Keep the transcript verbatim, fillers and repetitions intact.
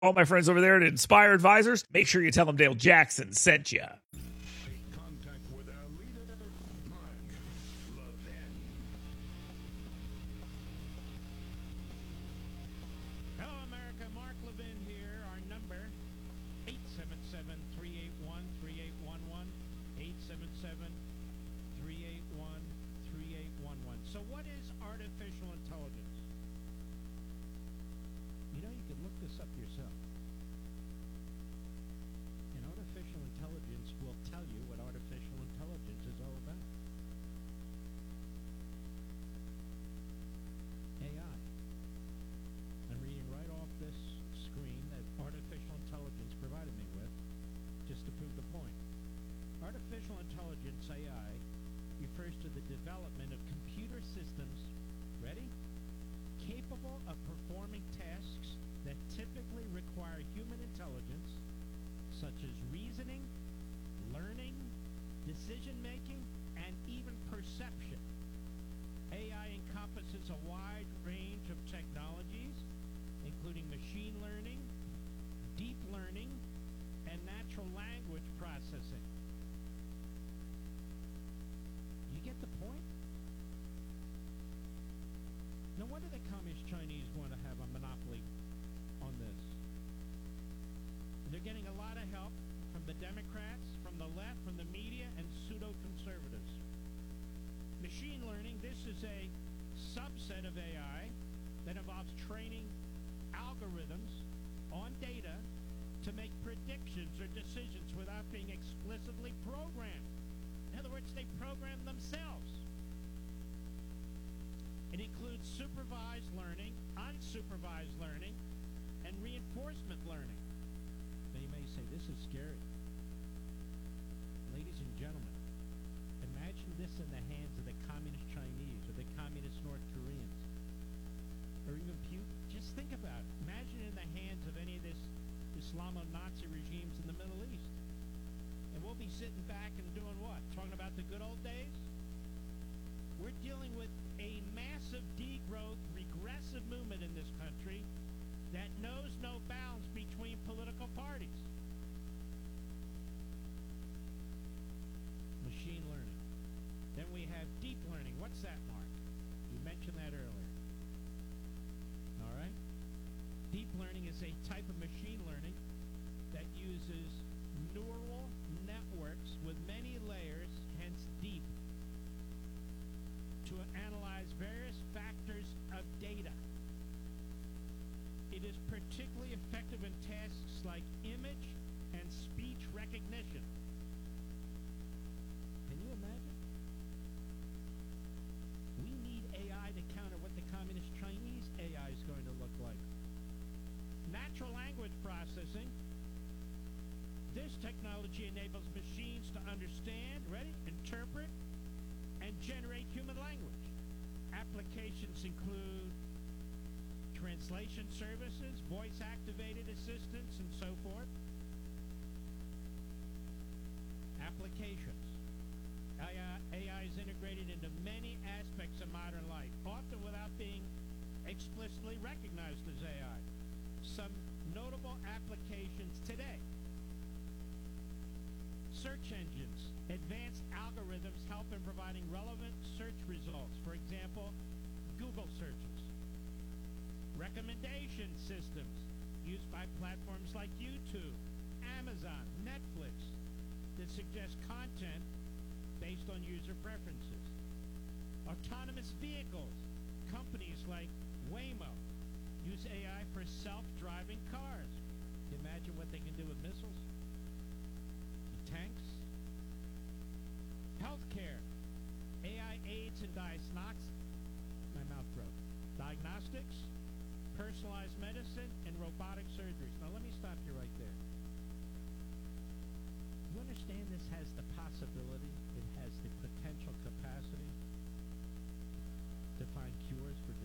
All my friends over there at Inspire Advisors, make sure you tell them Dale Jackson sent you. Contact with our leader, Mark Levin. Hello, America. Mark Levin here. Our number, eight seven seven, three eight one, three eight one one, eight seven seven, three eight one, three eight one one. So what is artificial intelligence? You know, you could look this up yourself. And artificial intelligence will tell you what artificial intelligence is all about. A I. I'm reading right off this screen that artificial intelligence provided me with, just to prove the point. Artificial intelligence, A I, refers to the development of computer systems, ready? Capable of performing tasks that typically require human intelligence, such as reasoning, learning, decision-making, and even perception. A I encompasses a wide range of technologies, including machine learning, deep learning, and natural language processing. You get the point? No wonder the Communist Chinese want to have a monopoly on this. They're getting a lot of help from the Democrats, from the left, from the media, and pseudo-conservatives. Machine learning, this is a subset of A I that involves training algorithms on data to make predictions or decisions without being explicitly programmed. In other words, they program themselves. It includes supervised learning, unsupervised learning, and reinforcement learning. Now you may say, this is scary. Ladies and gentlemen, imagine this in the hands of the Communist Chinese or the Communist North Koreans, or even Putin. Just think about it. Imagine in the hands of any of this Islamo-Nazi regimes in the Middle East. And we'll be sitting back and doing what? Talking about the good old days? We're dealing with a massive degrowth, regressive movement in this country that knows no bounds between political parties. Machine learning. Then we have deep learning. What's that, Mark? You mentioned that earlier. All right? Deep learning is a type of machine learning that uses neural networks with many layers, hence deep, to analyze various factors of data. It is particularly effective in tasks like image and speech recognition. Can you imagine? We need A I to counter what the Communist Chinese A I is going to look like. Natural language processing. This technology enables machines to understand, ready, interpret, and generate human language. Applications include translation services, voice-activated assistants, and so forth. Applications. A I, A I is integrated into many aspects of modern life, often without being explicitly recognized as A I. Some notable applications today. Search engines. Advanced algorithms help in providing relevant search results. For example, Google searches. Recommendation systems used by platforms like YouTube, Amazon, Netflix that suggest content based on user preferences. Autonomous vehicles. Companies like Waymo use A I for self-driving cars. Can you imagine what they can do with missiles? Tanks. Healthcare. A I aids in diagnostics. My mouth broke. Diagnostics, personalized medicine, and robotic surgeries. Now let me stop you right there. You understand this has the possibility, it has the potential capacity to find cures for